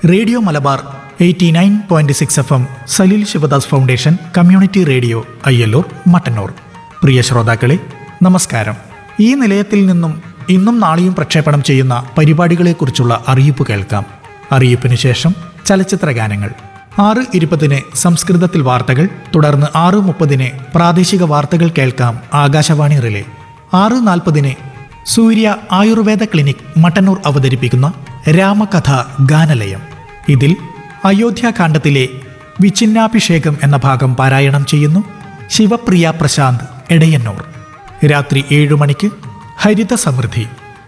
Radio Malabar 89.6 FM Saleel Sivadas foundation community radio Ayyallur Mattannur. പ്രിയ ശ്രോതാക്കളെ, നമസ്കാരം. ഈ നിലയത്തിൽ നിന്നും ഇന്നും നാളെയും പ്രക്ഷേപണം ചെയ്യുന്ന പരിപാടികളെക്കുറിച്ചുള്ള അറിയിപ്പ് കേൾക്കാം. അറിയിപ്പിന് ശേഷം ചലച്ചിത്ര ഗാനങ്ങൾ. 6:20 സംസ്കൃതത്തിൽ വാർത്തകൾ, തുടർന്ന് 6:30 പ്രാദേശിക വാർത്തകൾ കേൾക്കാം ആകാശവാണി റിലേ. 6:40 സൂര്യ ആയുർവേദ ക്ലിനിക് മട്ടന്നൂർ അവതരിപ്പിക്കുന്ന രാമകഥ ഗാനലയം. ഇതിൽ അയോധ്യാകാന്ഡത്തിലെ വിഛിന്നാഭിഷേകം എന്ന ഭാഗം പാരായണം ചെയ്യുന്നു ശിവപ്രിയ പ്രശാന്ത് എടയന്നൂർ. രാത്രി 7 മണിക്ക് ഹരിത സമൃദ്ധി.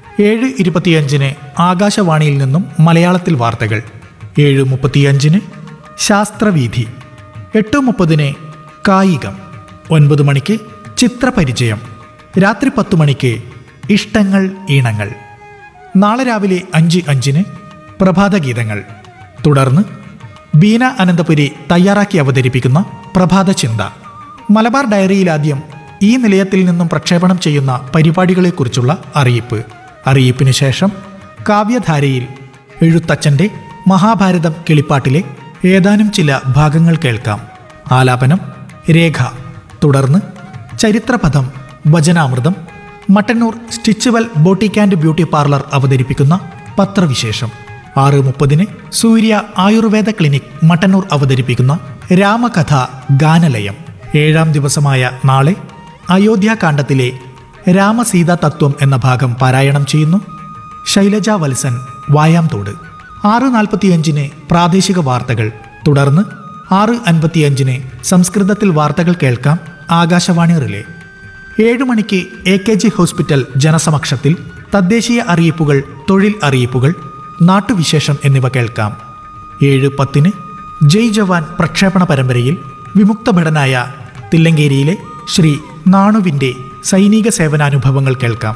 7:25 ആകാശവാണിയിൽ നിന്നും മലയാളത്തിൽ വാർത്തകൾ. 7:35 ശാസ്ത്രവീഥി. 8:30 കായികം. 9 മണിക്ക് ചിത്രപരിചയം. രാത്രി 10 മണിക്ക് ഇഷ്ടങ്ങൾ ഈണങ്ങൾ. നാളെ രാവിലെ 5:05 പ്രഭാതഗീതങ്ങൾ. തുടർന്ന് ബീന അനന്തപുരി തയ്യാറാക്കി അവതരിപ്പിക്കുന്ന പ്രഭാത ചിന്ത. മലബാർ ഡയറിയിലാദ്യം ഈ നിലയത്തിൽ നിന്നും പ്രക്ഷേപണം ചെയ്യുന്ന പരിപാടികളെക്കുറിച്ചുള്ള അറിയിപ്പ്. അറിയിപ്പിന് ശേഷം കാവ്യധാരയിൽ എഴുത്തച്ഛൻ്റെ മഹാഭാരതം കിളിപ്പാട്ടിലെ ഏതാനും ചില ഭാഗങ്ങൾ കേൾക്കാം. ആലാപനം രേഖ. തുടർന്ന് ചരിത്രപഥം വചനാമൃതം. Mattannur സ്റ്റിച്ചുവൽ boutique and beauty parlour അവതരിപ്പിക്കുന്ന പത്രവിശേഷം. 6:30 സൂര്യ ആയുർവേദ ക്ലിനിക് മട്ടന്നൂർ അവതരിപ്പിക്കുന്ന രാമകഥ ഗാനലയം. 7-ാം ദിവസമായ നാളെ അയോധ്യാകാന്ഡത്തിലെ രാമസീതാ തത്വം എന്ന ഭാഗം പാരായണം ചെയ്യുന്നു ശൈലജ വത്സൻ വായാംതോട്. 6:45 പ്രാദേശിക വാർത്തകൾ. തുടർന്ന് 6:55 സംസ്കൃതത്തിൽ വാർത്തകൾ കേൾക്കാം ആകാശവാണി റിലേ. 7 മണിക്ക് AKG ഹോസ്പിറ്റൽ ജനസമക്ഷത്തിൽ തദ്ദേശീയ അറിയിപ്പുകൾ, തൊഴിൽ അറിയിപ്പുകൾ, നാട്ടുവിശേഷം എന്നിവ കേൾക്കാം. 7:10 ജയ് ജവാൻ പ്രക്ഷേപണ പരമ്പരയിൽ വിമുക്ത ഭടനായ തില്ലങ്കേരിയിലെ ശ്രീ നാണുവിൻ്റെ സൈനിക സേവനാനുഭവങ്ങൾ കേൾക്കാം.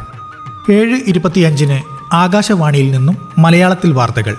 7:25 ആകാശവാണിയിൽ നിന്നും മലയാളത്തിൽ വാർത്തകൾ.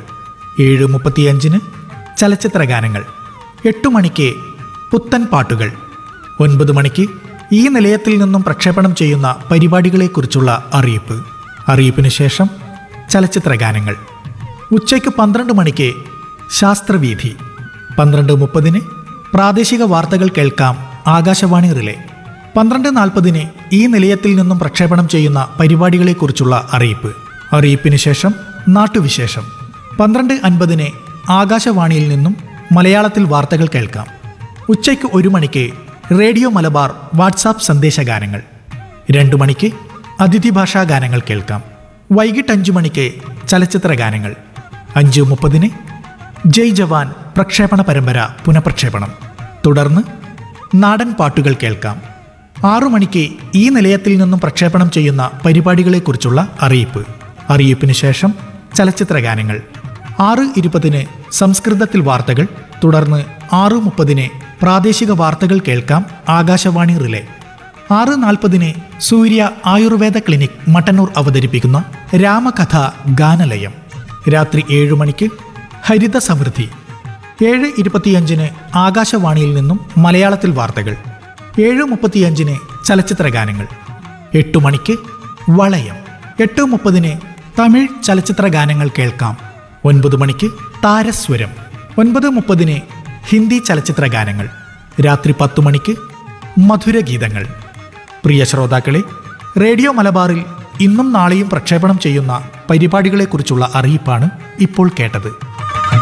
7:35 ചലച്ചിത്ര ഗാനങ്ങൾ. 8 മണിക്ക് പുത്തൻ പാട്ടുകൾ. 9 മണിക്ക് ഈ നിലയത്തിൽ നിന്നും പ്രക്ഷേപണം ചെയ്യുന്ന പരിപാടികളെക്കുറിച്ചുള്ള അറിയിപ്പ്. അറിയിപ്പിന് ശേഷം ചലച്ചിത്ര ഗാനങ്ങൾ. ഉച്ചയ്ക്ക് 12 മണിക്ക് ശാസ്ത്രവീഥി. 12:30 പ്രാദേശിക വാർത്തകൾ കേൾക്കാം ആകാശവാണി റിലേ. 12:40 ഈ നിലയത്തിൽ നിന്നും പ്രക്ഷേപണം ചെയ്യുന്ന പരിപാടികളെക്കുറിച്ചുള്ള അറിയിപ്പ്. അറിയിപ്പിന് ശേഷം നാട്ടുവിശേഷം. 12:50 ആകാശവാണിയിൽ നിന്നും മലയാളത്തിൽ വാർത്തകൾ കേൾക്കാം. ഉച്ചയ്ക്ക് 1 മണിക്ക് റേഡിയോ മലബാർ വാട്സാപ്പ് സന്ദേശഗാനങ്ങൾ. 2 മണിക്ക് അതിഥി ഭാഷാ ഗാനങ്ങൾ കേൾക്കാം. വൈകിട്ട് 5 മണിക്ക് ചലച്ചിത്ര ഗാനങ്ങൾ. 5:30 ജയ് ജവാൻ പ്രക്ഷേപണ പരമ്പര പുനഃപ്രക്ഷേപണം. തുടർന്ന് നാടൻ പാട്ടുകൾ കേൾക്കാം. 6 മണിക്ക് ഈ നിലയത്തിൽ നിന്നും പ്രക്ഷേപണം ചെയ്യുന്ന പരിപാടികളെക്കുറിച്ചുള്ള അറിയിപ്പ്. അറിയിപ്പിന് ശേഷം ചലച്ചിത്ര ഗാനങ്ങൾ. 6:20 സംസ്കൃതത്തിൽ വാർത്തകൾ. തുടർന്ന് 6:30 പ്രാദേശിക വാർത്തകൾ കേൾക്കാം ആകാശവാണി റിലേ. 6:40 സൂര്യ ആയുർവേദ ക്ലിനിക് മട്ടന്നൂർ അവതരിപ്പിക്കുന്ന രാമകഥ ഗാനലയം. രാത്രി 7 മണിക്ക് ഹരിത സമൃദ്ധി. 7:25 ആകാശവാണിയിൽ നിന്നും മലയാളത്തിൽ വാർത്തകൾ. 7:35 ചലച്ചിത്ര ഗാനങ്ങൾ. 8 മണിക്ക് വളയം. 8:30 തമിഴ് ചലച്ചിത്ര ഗാനങ്ങൾ കേൾക്കാം. 9 മണിക്ക് താരസ്വരം. 9:30 ഹിന്ദി ചലച്ചിത്ര ഗാനങ്ങൾ. രാത്രി 10 മണിക്ക് മധുരഗീതങ്ങൾ. പ്രിയ ശ്രോതാക്കളെ, റേഡിയോ മലബാറിൽ ഇന്നും നാളെയും പ്രക്ഷേപണം ചെയ്യുന്ന പരിപാടികളെക്കുറിച്ചുള്ള അറിയിപ്പാണ് ഇപ്പോൾ കേട്ടത്.